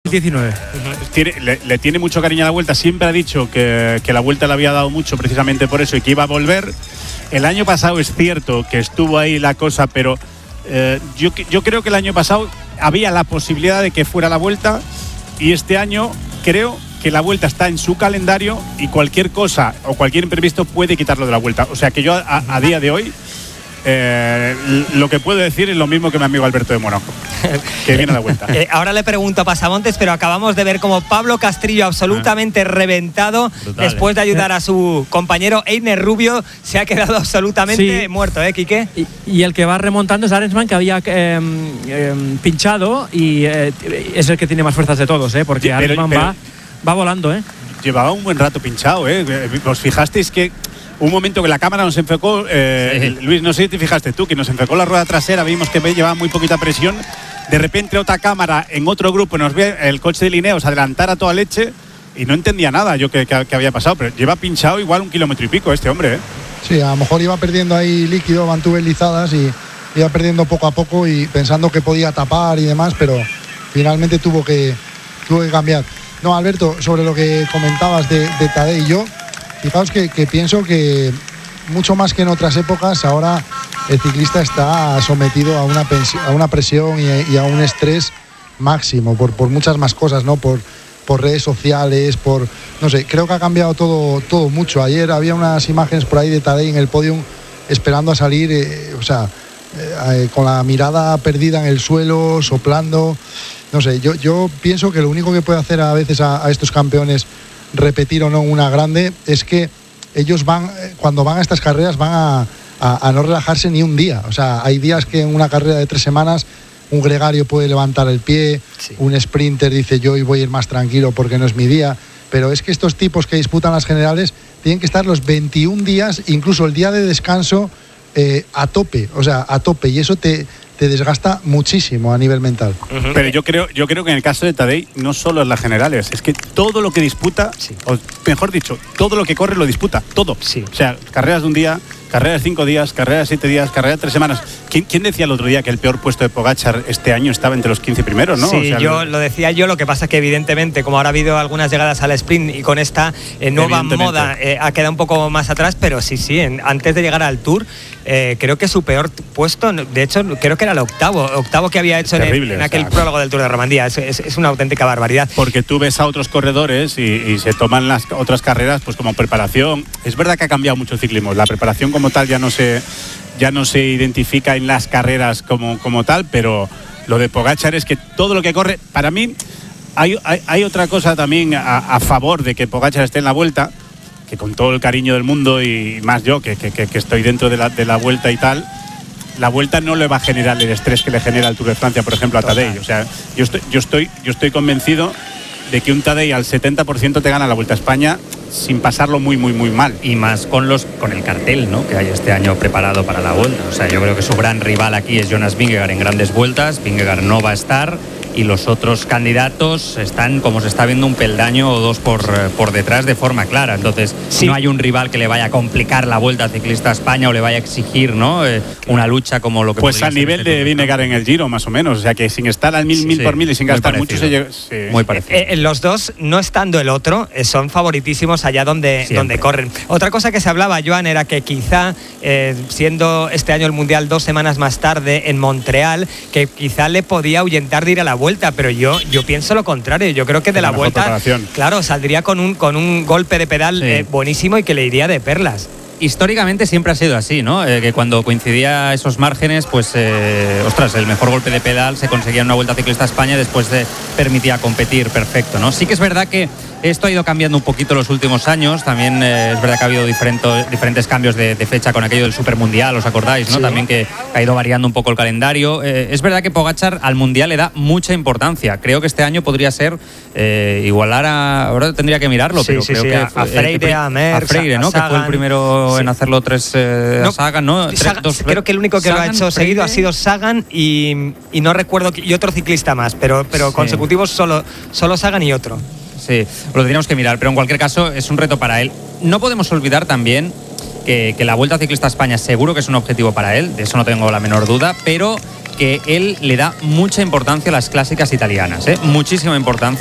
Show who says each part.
Speaker 1: 19.
Speaker 2: Le tiene mucho cariño a la Vuelta. Siempre ha dicho que la Vuelta le había dado mucho precisamente por eso y que iba a volver. El año pasado es cierto que estuvo ahí la cosa, pero yo creo que el año pasado había la posibilidad de que fuera la Vuelta, y este año creo que la Vuelta está en su calendario y cualquier cosa o cualquier imprevisto puede quitarlo de la Vuelta. O sea que yo a día de hoy lo que puedo decir es lo mismo que mi amigo Alberto de Mónaco, que viene a la Vuelta.
Speaker 3: Ahora le pregunto a Pasamontes, pero acabamos de ver como Pablo Castrillo, absolutamente reventado, brutal, después de ayudar a su compañero Einer Rubio, se ha quedado absolutamente muerto, ¿Quique?
Speaker 1: Y el que va remontando es Arensman, que había pinchado, y es el que tiene más fuerzas de todos, porque Arensman va volando,
Speaker 2: Llevaba un buen rato pinchado, ¿Os fijasteis que un momento que la cámara nos enfocó, Luis, no sé si te fijaste tú, que nos enfocó la rueda trasera, vimos que llevaba muy poquita presión, de repente otra cámara en otro grupo nos ve el coche de Lineos adelantar a toda leche y no entendía nada yo que había pasado, pero lleva pinchado igual 1,5 kilómetros este hombre,
Speaker 4: Sí, a lo mejor iba perdiendo ahí líquido, mantubelizadas, y iba perdiendo poco a poco y pensando que podía tapar y demás, pero finalmente tuvo que cambiar. No, Alberto, sobre lo que comentabas de Tadej y yo, fijaos que pienso que mucho más que en otras épocas, ahora el ciclista está sometido a una presión y a un estrés máximo por muchas más cosas, ¿no? Por redes sociales, no sé, creo que ha cambiado todo mucho. Ayer había unas imágenes por ahí de Tadej en el podium esperando a salir, con la mirada perdida en el suelo, soplando. No sé, yo pienso que lo único que puede hacer a veces a estos campeones repetir o no una grande es que ellos cuando van a estas carreras van a no relajarse ni un día. O sea, hay días que en una carrera de 3 semanas un gregario puede levantar el pie, un sprinter dice yo hoy voy a ir más tranquilo porque no es mi día, pero es que estos tipos que disputan las generales tienen que estar los 21 días, incluso el día de descanso, a tope, y eso te desgasta muchísimo a nivel mental.
Speaker 2: Pero yo creo que en el caso de Tadej no solo es las generales, es que todo lo que disputa, o mejor dicho, todo lo que corre lo disputa, todo. O sea, carreras de un día, carreras de 5 días, carreras de 7 días, carreras de 3 semanas. ¿Quién decía el otro día que el peor puesto de Pogačar este año estaba entre los 15 primeros, no?
Speaker 3: Sí, lo decía yo, lo que pasa es que evidentemente, como ahora ha habido algunas llegadas al sprint y con esta nueva moda ha quedado un poco más atrás, pero sí, antes de llegar al Tour, creo que su peor puesto, de hecho, creo que era el octavo que había hecho en aquel prólogo del Tour de Romandía. Es una auténtica barbaridad.
Speaker 2: Porque tú ves a otros corredores y se toman las otras carreras pues como preparación. Es verdad que ha cambiado mucho el ciclismo, la preparación como tal ya no se identifica en las carreras como tal, pero lo de Pogačar es que todo lo que corre, para mí hay otra cosa también a favor de que Pogačar esté en la Vuelta, que con todo el cariño del mundo y más yo que estoy dentro de la Vuelta y tal, la Vuelta no le va a generar el estrés que le genera el Tour de Francia, por ejemplo, a Tadej. O sea, yo estoy convencido de que un Tadej al 70% te gana la Vuelta a España sin pasarlo muy mal.
Speaker 5: Y más con el cartel, ¿no?, que hay este año preparado para la Vuelta. O sea, yo creo que su gran rival aquí es Jonas Vingegaard en grandes vueltas. Vingegaard no va a estar y los otros candidatos están, como se está viendo, un peldaño o dos por detrás de forma clara. Entonces, no hay un rival que le vaya a complicar la Vuelta Ciclista a España o le vaya a exigir, ¿no?, una lucha como lo que
Speaker 2: pues al nivel de Vingegaard en el Giro, más o menos. O sea, que sin estar al mil por mil y sin gastar mucho se llega.
Speaker 5: Muy parecido.
Speaker 3: Los dos, no estando el otro, son favoritísimos allá donde corren. Otra cosa que se hablaba, Joan, era que quizá, siendo este año el Mundial 2 semanas más tarde en Montreal, que quizá le podía ahuyentar de ir a la Vuelta, pero yo pienso lo contrario. Yo creo que de la Vuelta, claro, saldría con un golpe de pedal buenísimo y que le iría de perlas.
Speaker 5: Históricamente siempre ha sido así, ¿no? Que cuando coincidía esos márgenes, pues, el mejor golpe de pedal se conseguía en una Vuelta Ciclista a España, después permitía competir perfecto, ¿no? Sí que es verdad que esto ha ido cambiando un poquito los últimos años. También es verdad que ha habido diferentes cambios de fecha con aquello del Supermundial, ¿os acordáis, no? Sí. También que ha ido variando un poco el calendario. Es verdad que Pogačar al Mundial le da mucha importancia. Creo que este año podría ser igualar ahora tendría que mirarlo, pero creo que
Speaker 3: a Freire, a Merckx,
Speaker 5: a Freire, ¿no? Que fue el primero en hacerlo 3 Sagan, ¿no?
Speaker 3: Creo que el único que Sagan, lo ha hecho Freire seguido ha sido Sagan y no recuerdo, y otro ciclista más, pero consecutivos solo Sagan y otro.
Speaker 5: Sí, lo tendríamos que mirar, pero en cualquier caso es un reto para él. No podemos olvidar también que la Vuelta Ciclista a España seguro que es un objetivo para él, de eso no tengo la menor duda, pero que él le da mucha importancia a las clásicas italianas, muchísima importancia.